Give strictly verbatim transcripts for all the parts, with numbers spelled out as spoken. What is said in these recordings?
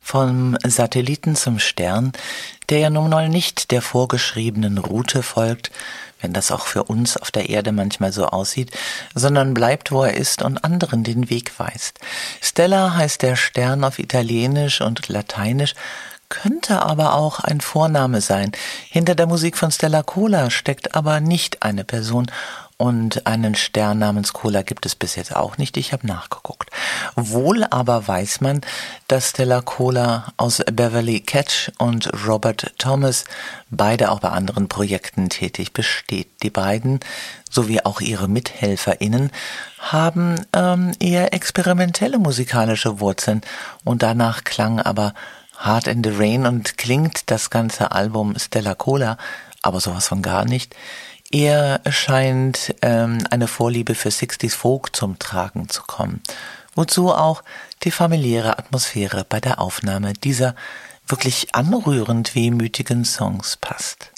Vom Satelliten zum Stern, der ja nun mal nicht der vorgeschriebenen Route folgt, wenn das auch für uns auf der Erde manchmal so aussieht, sondern bleibt, wo er ist und anderen den Weg weist. Stella heißt der Stern auf Italienisch und Lateinisch, könnte aber auch ein Vorname sein. Hinter der Musik von Stella Cola steckt aber nicht eine Person. Und einen Stern namens Cola gibt es bis jetzt auch nicht, ich habe nachgeguckt. Wohl aber weiß man, dass Stella Cola aus Beverly Ketch und Robert Thomas, beide auch bei anderen Projekten tätig, besteht. Die beiden, sowie auch ihre MithelferInnen, haben ähm, eher experimentelle musikalische Wurzeln und danach klang aber Hard in the Rain und klingt das ganze Album Stella Cola, aber sowas von gar nicht. Eher scheint ähm, eine Vorliebe für sechziger Folk zum Tragen zu kommen, wozu auch die familiäre Atmosphäre bei der Aufnahme dieser wirklich anrührend wehmütigen Songs passt.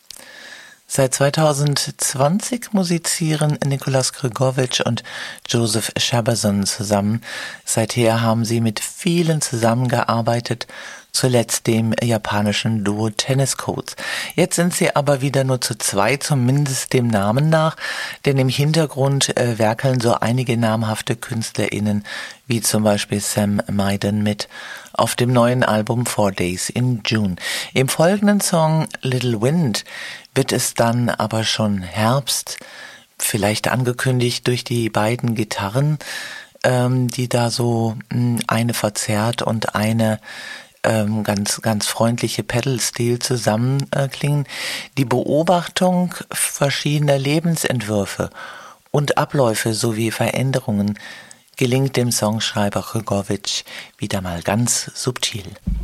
Seit zweitausendzwanzig musizieren Nicolas Grgovic und Joseph Schaberson zusammen. Seither haben sie mit vielen zusammengearbeitet, zuletzt dem japanischen Duo Tennis Coats. Jetzt sind sie aber wieder nur zu zweit, zumindest dem Namen nach, denn im Hintergrund äh, werkeln so einige namhafte KünstlerInnen, wie zum Beispiel Sam Maiden mit auf dem neuen Album Four Days in June. Im folgenden Song Little Wind wird es dann aber schon Herbst, vielleicht angekündigt durch die beiden Gitarren, ähm, die da so mh, eine verzerrt und eine ähm, ganz ganz freundliche Pedal-Stil zusammen äh, klingen. Die Beobachtung verschiedener Lebensentwürfe und Abläufe sowie Veränderungen gelingt dem Songschreiber Grgovic wieder mal ganz subtil.